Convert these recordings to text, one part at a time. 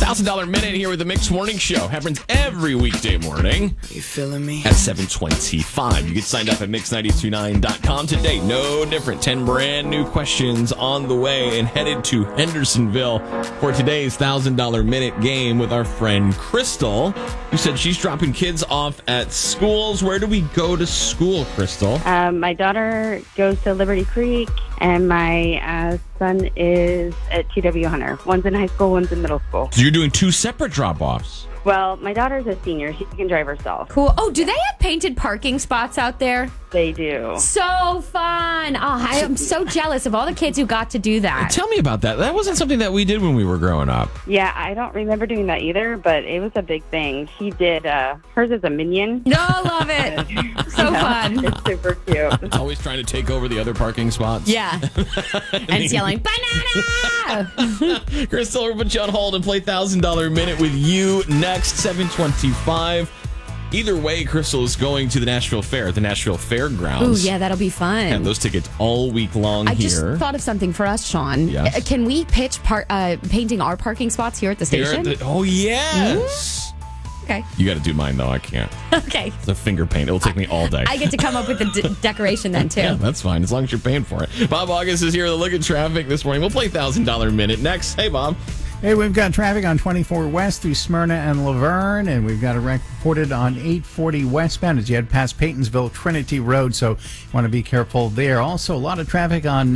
$1,000 Minute here with the Mix Morning Show. Happens every weekday morning. You feeling me? At 7:25. You get signed up at Mix929.com today. No different. 10 brand new questions on the way and headed to Hendersonville for today's $1,000 Minute game with our friend Crystal, who said she's dropping kids off at schools. Where do we go to school, Crystal? My daughter goes to Liberty Creek, and my son is at TW Hunter. One's in high school, one's in middle school. So you're doing two separate drop-offs. Well, my daughter's a senior. She can drive herself. Cool. Oh, do they have painted parking spots out there? They do. So fun. Oh, I am so jealous of all the kids who got to do that. Tell me about that. That wasn't something that we did when we were growing up. Yeah, I don't remember doing that either, but it was a big thing. She did, hers is a Minion. No, I love it. So fun. It's super cute. Always trying to take over the other parking spots. Yeah. And it's yelling, banana! Crystal, we'll put you on hold and play $1,000 Minute with you next, 7:25. Either way, Crystal is going to the Nashville Fair at the Nashville Fairgrounds. Ooh, yeah, that'll be fun. And those tickets all week long I here. just thought of something for us, Sean. Yes. Can we pitch painting our parking spots here at the station? Oh, yes. Okay. You got to do mine, though. I can't. Okay. It's a finger paint. It'll take me all day. I get to come up with the decoration then, too. Yeah, that's fine, as long as you're paying for it. Bob August is here with a look at traffic this morning. We'll play $1,000 Minute next. Hey, Bob. Hey, we've got traffic on 24 West through Smyrna and Laverne, and we've got a wreck reported on 840 westbound as you head past Paytonsville Trinity Road, so you want to be careful there. Also, a lot of traffic on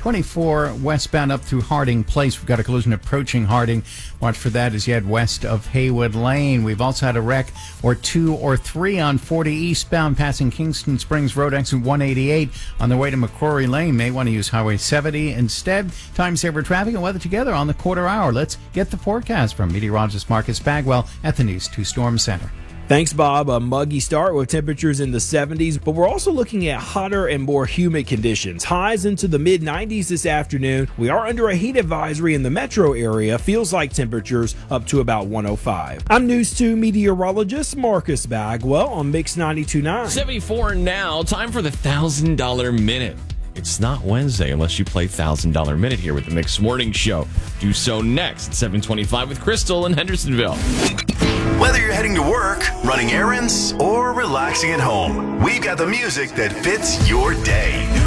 24 westbound up through Harding Place. We've got a collision approaching Harding. Watch for that as you head west of Haywood Lane. We've also had a wreck or two or three on 40 eastbound passing Kingston Springs Road, exit 188 on the way to McCrory Lane. May want to use Highway 70 instead. Time saver traffic and weather together on the quarter hour. Let's get the forecast from meteorologist Marcus Bagwell at the News 2 Storm Center. Thanks, Bob. A muggy start with temperatures in the 70s, but we're also looking at hotter and more humid conditions. Highs into the mid-90s this afternoon. We are under a heat advisory in the metro area. Feels like temperatures up to about 105. I'm News 2 meteorologist Marcus Bagwell on Mix 92.9. 74 now. Time for the $1,000 Minute. It's not Wednesday unless you play $1,000 Minute here with the Mix Morning Show. Do so next at 7:25 with Crystal in Hendersonville. Whether you're heading to work, running errands, or relaxing at home, we've got the music that fits your day.